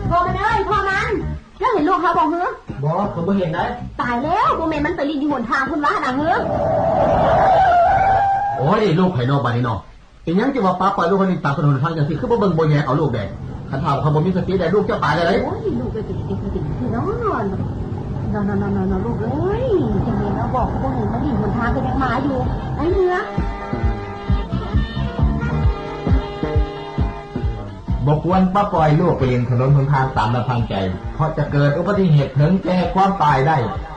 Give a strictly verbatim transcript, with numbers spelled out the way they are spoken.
พ่อมันเอ้ยพ่อมันแล้วเห็นลูกเขาบอกเฮ้อบอกผมไม่เห็นได้ตายแล้วโมเมนต์มันไปรีดอยู่หนทางคุณว่าดังเฮ้อโอ้ยลูกไผ่นอกบ้านนี่นอกเป็นยังจะว่าป้าปล่อยลูกคนนี้ตามถนนทางอย่างที่คือบ่เบิ่งบ่แย่เอาลูกแดงคันถามเขาบ่มีสติได้ลูกจะตายเลยโอ้ยลูกไปติดติดติดที่นอนนอนนอนนอนนอนลูกเอ้ยจังเลยเราบอกพวกหนูมาดีหนทางก็ยังมาอยู่ไอ้เนื้อบอกควรป้าปล่อยลูกไปเรียนถนนหนทางตามลำพังใจเพราะจะเกิดอุบัติเหตุถึงแก่ความตายได้